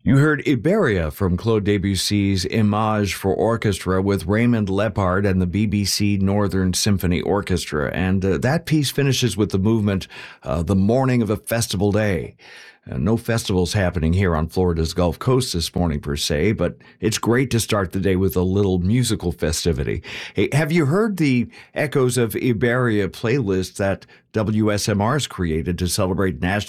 You heard Iberia from Claude Debussy's Image for Orchestra with Raymond Lepard and the BBC Northern Symphony Orchestra. And that piece finishes with the movement, The Morning of a Festival Day. No festivals happening here on Florida's Gulf Coast this morning per se, but it's great to start the day with a little musical festivity. Hey, have you heard the Echoes of Iberia playlist that WSMR's created to celebrate National